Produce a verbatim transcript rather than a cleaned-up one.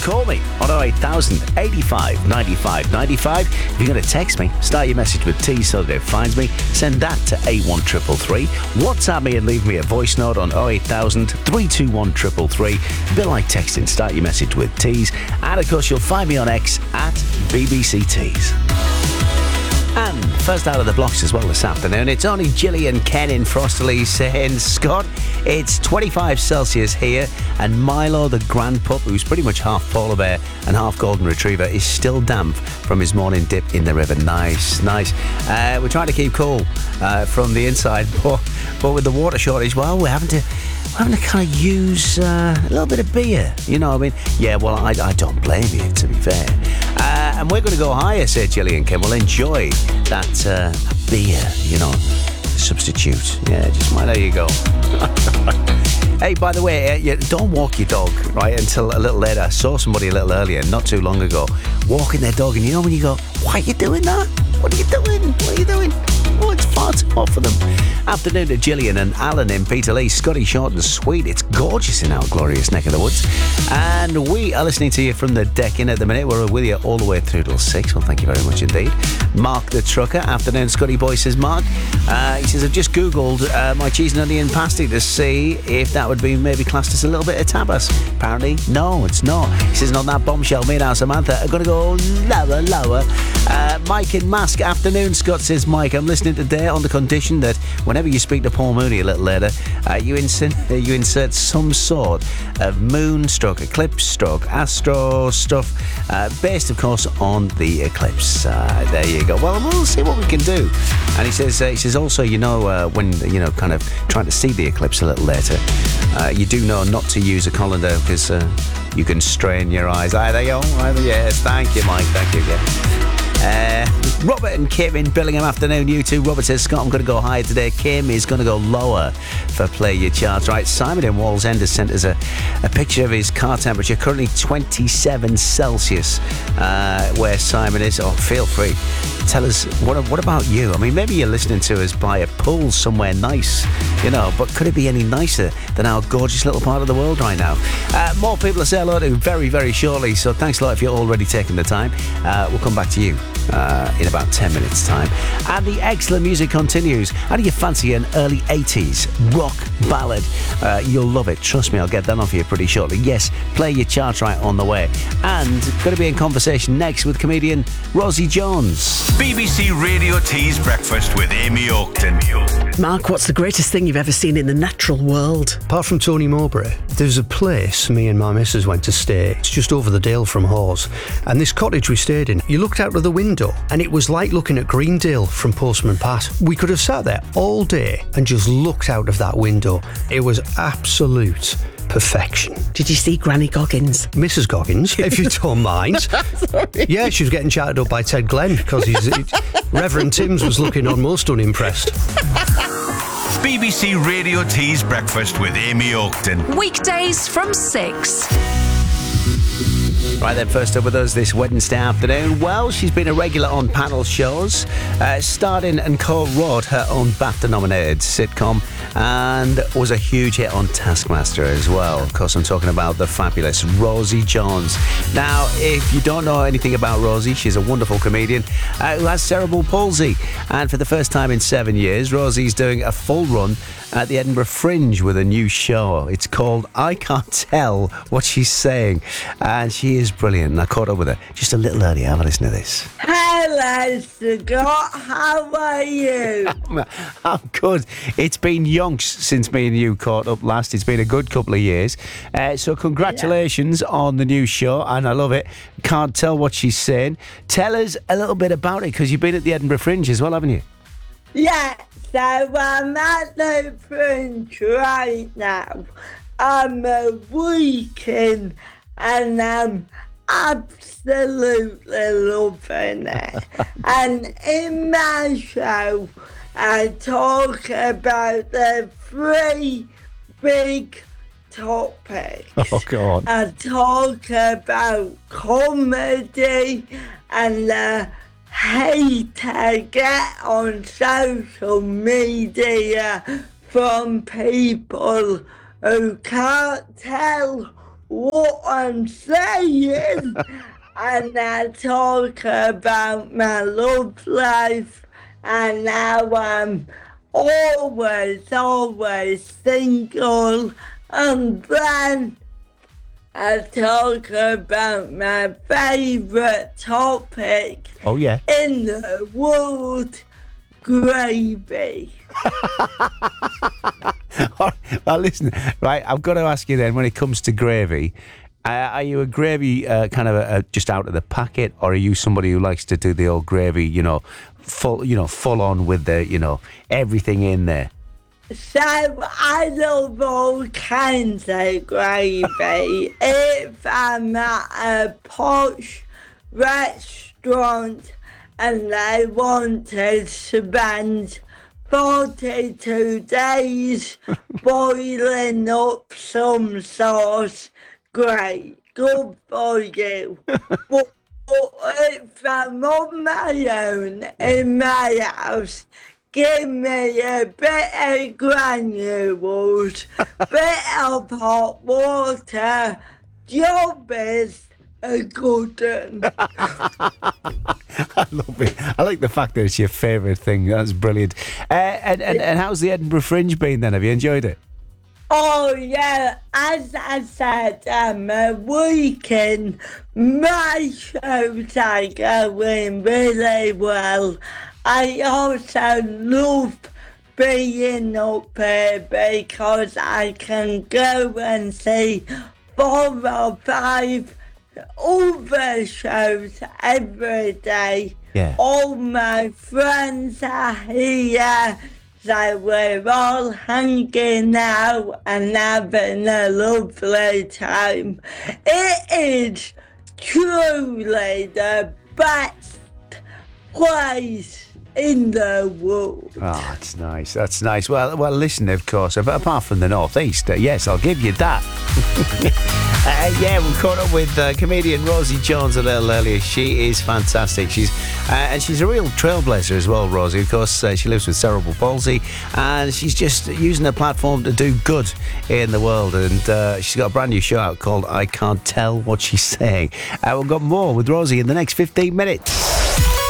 call me on oh eight thousand, eighty-five, ninety-five, ninety-five. If you're going to text me, start your message with T so that it finds me. Send that to eight one three three three. WhatsApp me and leave me a voice note on oh eight thousand, three two one three three three. A bit like texting, start your message with T's. And of course, you'll find me on X at B B C Tees. And first out of the blocks as well this afternoon, it's only Gillian, Ken in Frosterley saying, Scott, it's twenty-five Celsius here, and Milo, the grand pup, who's pretty much half polar bear and half golden retriever, is still damp from his morning dip in the river. Nice, nice. Uh, we're trying to keep cool uh, from the inside, but, but with the water shortage, well, we're having to... We're having to kind of use uh, a little bit of beer, you know what I mean? Yeah, well, I, I don't blame you, to be fair. Uh, and we're going to go higher, said Gillian Kim. We'll enjoy that uh, beer, you know, substitute. Yeah, just mind how you go. Hey, by the way, uh, you don't walk your dog, right, until a little later. I saw somebody a little earlier, not too long ago, walking their dog, and you know when you go, why are you doing that? What are you doing? What are you doing? Oh, it's far too hot for them. Afternoon to Gillian and Alan in Peterlee. Scotty short and sweet. It's gorgeous in our glorious neck of the woods. And we are listening to you from the deck in at the minute. We're with you all the way through till six. Well, thank you very much indeed. Mark the trucker. Afternoon, Scotty boy, says Mark. Uh, he says, I've just Googled uh, my cheese and onion pasty to see if that would be maybe classed as a little bit of tapas. Apparently, no, it's not. He says, on that bombshell, me and our Samantha are going to go lower, lower. Uh, Mike in Mask. Afternoon, Scott, says Mike. I'm listening today on the condition that whenever you speak to Paul Mooney a little later, uh, you, insert, you insert some sort of moon stroke, eclipse stroke, astro stuff, uh, based, of course, on the eclipse. Uh, there you go. Well, we'll see what we can do. And he says, uh, he says also, you know, uh, when, you know, kind of trying to see the eclipse a little later, uh, you do know not to use a colander because uh, you can strain your eyes. Ah, there you go. Yes, thank you, Mike. Thank you. Yeah. Uh, Robert and Kim in Billingham. Afternoon, you two. Robert says, Scott, I'm going to go higher today. Kim is going to go lower for Play Your Charts. Right, Simon in Wallsend has sent us a, a picture of his car temperature, currently twenty-seven Celsius, uh, where Simon is. Oh, feel free. Tell us, what what about you? I mean, maybe you're listening to us by a pool somewhere nice, you know, but could it be any nicer than our gorgeous little part of the world right now? Uh, more people to say hello to very, very shortly, so thanks a lot if you're already taking the time. Uh, we'll come back to you Uh, in about ten minutes time. And the excellent music continues. How do you fancy an early eighties rock ballad? Uh, you'll love it, trust me. I'll get that on for you pretty shortly. Yes, Play Your Chart right on the way. And going to be in conversation next with comedian Rosie Jones. B B C Radio Tees Breakfast with Amy Oakton. Mark, what's the greatest thing you've ever seen in the natural world? Apart from Tony Mowbray, there's a place me and my missus went to stay. It's just over the dale from Hawes. And this cottage we stayed in, you looked out of the window and it was like looking at Greendale from Postman Pat. We could have sat there all day and just looked out of that window. It was absolute perfection. Did you see Granny Goggins? Missus Goggins, if you don't mind. Sorry. Yeah, she was getting chatted up by Ted Glenn because he's Reverend Timms was looking almost unimpressed. B B C Radio Tees Breakfast with Amy Oakton. Weekdays from six. Right then, first up with us this Wednesday afternoon. Well, she's been a regular on panel shows, uh, starred in and co-wrote her own BAFTA-nominated sitcom, and was a huge hit on Taskmaster as well. Of course, I'm talking about the fabulous Rosie Jones. Now, if you don't know anything about Rosie, she's a wonderful comedian uh, who has cerebral palsy. And for the first time in seven years, Rosie's doing a full run at the Edinburgh Fringe with a new show. It's called I Can't Tell What She's Saying. And she is brilliant. And I caught up with her just a little earlier. Have a listen to this. Hello, Scott. How are you? I'm good. It's been yonks since me and you caught up last. It's been a good couple of years. Uh, so congratulations yeah. on the new show, and I love it. Can't tell what she's saying. Tell us a little bit about it, because you've been at the Edinburgh Fringe as well, haven't you? Yeah, so I'm at the Fringe right now. I'm a weekend and I'm absolutely loving it. And in my show, I talk about the three big topics. Oh, God. I talk about comedy and the hate I get on social media from people who can't tell what I'm saying. And I talk about my love life and how I'm always, always single. And then I talk about my favourite topic Oh, yeah. in the world, gravy. Well, listen, right, I've got to ask you then, when it comes to gravy, uh, are you a gravy uh, kind of a, a just out of the packet, or are you somebody who likes to do the old gravy, you know, full, you know, full on with the, you know, everything in there? So I love all kinds of gravy. If I'm at a posh restaurant and they want to spend forty-two days boiling up some sauce, great, good for you. But if I'm on my own in my house, give me a bit of granules, bit of hot water, job is a good one. I love it. I like the fact that it's your favourite thing. That's brilliant. Uh, and, and, and how's the Edinburgh Fringe been then? Have you enjoyed it? Oh yeah, as I said, I'm a weekend. My shows are going really well. I also love being up here because I can go and see four or five other shows every day. Yeah. All my friends are here, so we're all hanging out and having a lovely time. It is truly the best place in the world. Oh, that's nice. That's nice. Well, well, listen, of course, apart from the Northeast, uh, yes, I'll give you that. uh, yeah, we caught up with uh, comedian Rosie Jones a little earlier. She is fantastic. She's uh, and she's a real trailblazer as well, Rosie. Of course, uh, she lives with cerebral palsy, and she's just using her platform to do good in the world. And uh, she's got a brand new show out called I Can't Tell What She's Saying. Uh, we've got more with Rosie in the next fifteen minutes.